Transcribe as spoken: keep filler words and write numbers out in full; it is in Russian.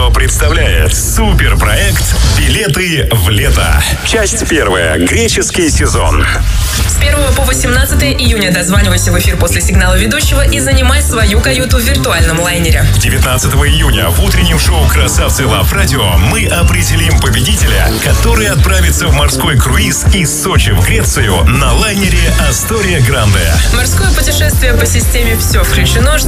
Радио представляет суперпроект «Билеты в лето». Часть первая. Греческий сезон. С первого по восемнадцатое июня дозванивайся в эфир после сигнала ведущего и занимай свою каюту в виртуальном лайнере. девятнадцатого июня в утреннем шоу «Красавцы Лав Радио» мы определим победителя, который отправится в морской круиз из Сочи в Грецию на лайнере «Астория Гранде». Морское путешествие по системе «Все включено»